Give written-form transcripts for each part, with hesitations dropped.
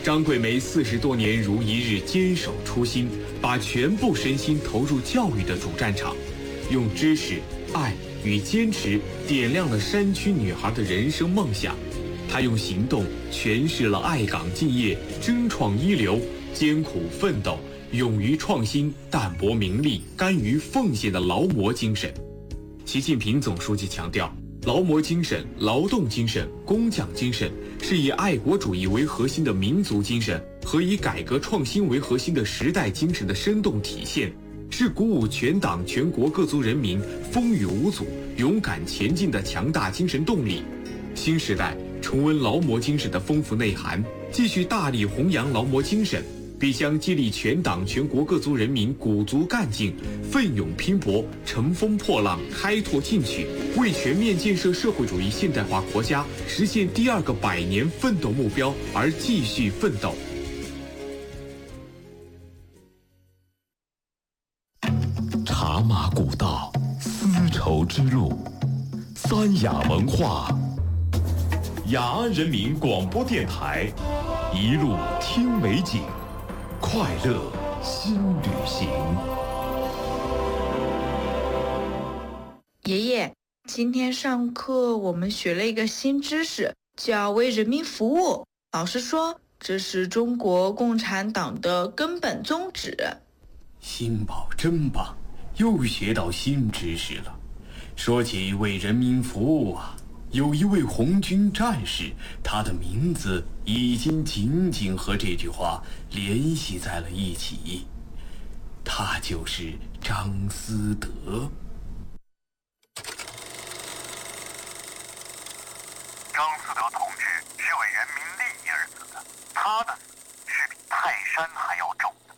张桂梅40多年如一日坚守初心，把全部身心投入教育的主战场，用知识、爱与坚持点亮了山区女孩的人生梦想。她用行动诠释了爱岗敬业、争创一流、艰苦奋斗、勇于创新、淡泊名利、甘于奉献的劳模精神。习近平总书记强调，劳模精神、劳动精神、工匠精神是以爱国主义为核心的民族精神和以改革创新为核心的时代精神的生动体现，是鼓舞全党全国各族人民风雨无阻、勇敢前进的强大精神动力。新时代重温劳模精神的丰富内涵，继续大力弘扬劳模精神，必将激励全党全国各族人民鼓足干劲、奋勇拼搏、乘风破浪、开拓进取，为全面建设社会主义现代化国家、实现第2个100年奋斗目标而继续奋斗。 茶马古道，丝绸之路，三雅文化。雅安人民广播电台，一路听美景，快乐新旅行。 爷爷，今天上课我们学了一个新知识，叫为人民服务。老师说，这是中国共产党的根本宗旨。 新宝真棒，又学到新知识了。说起为人民服务啊，有一位红军战士，他的名字已经紧紧和这句话联系在了一起，他就是张思德。 张思德同志是为人民利益而死的，他的死是比泰山还要重的。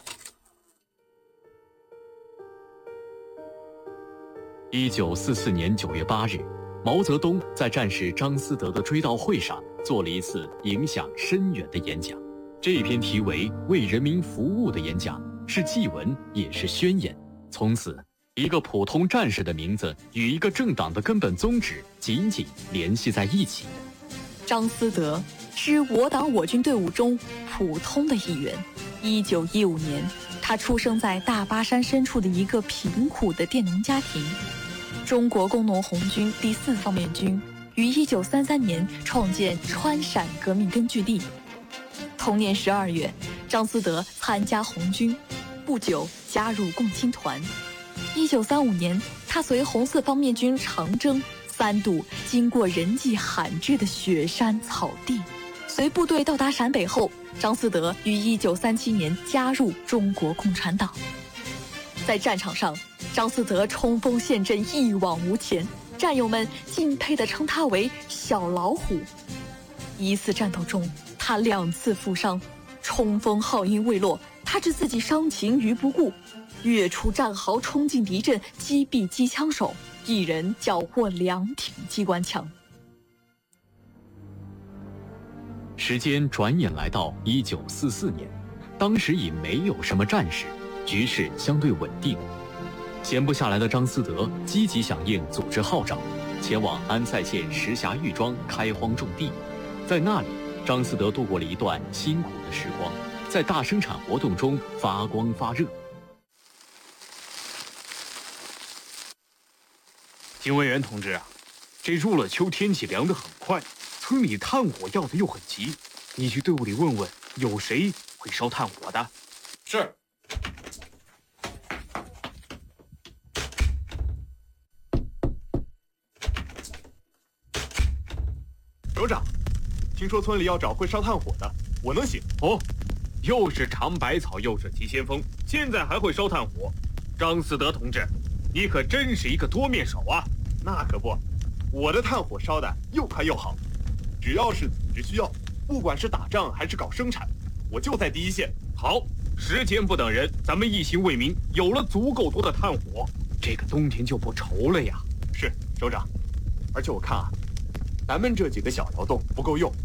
1944年9月8日，毛泽东在战士张思德的追悼会上做了一次影响深远的演讲。这篇题为“为人民服务”的演讲是祭文，也是宣言。从此，一个普通战士的名字与一个政党的根本宗旨紧紧联系在一起。 张思德是我党我军队伍中普通的一员。1915年，他出生在大巴山深处的一个贫苦的佃农家庭。中国工农红军第4方面军于1933年创建川陕革命根据地。同年12月，张思德参加红军，不久加入共青团。1935年，他随红4方面军长征3度经过人迹罕至的雪山草地。随部队到达陕北后，张思德于1937年加入中国共产党。在战场上，张思德冲锋陷阵，一往无前，战友们敬佩地称他为小老虎。一次战斗中，他2次负伤，冲锋号音未落，他置自己伤情于不顾，跃出战壕，冲进敌阵，击毙机枪手，一人缴获2挺机关枪。 时间转眼来到1944年，当时已没有什么战事，局势相对稳定。闲不下来的张思德积极响应组织号召，前往安塞县石匣峪庄开荒种地。在那里，张思德度过了一段辛苦的时光，在大生产活动中发光发热。 警卫员同志啊，这入了秋，天气凉得很快，村里炭火要的又很急，你去队伍里问问，有谁会烧炭火的？ 是。 首长，听说村里要找会烧炭火的，我能行。哦，又是尝百草，又是急先锋，现在还会烧炭火。张思德同志，你可真是一个多面手啊！那可不，我的炭火烧的又快又好，只要是组织需要，不管是打仗还是搞生产，我就在第一线。好，时间不等人，咱们一心为民，有了足够多的炭火，这个冬天就不愁了呀。是，首长。而且我看啊，咱们这几个小窑洞不够用，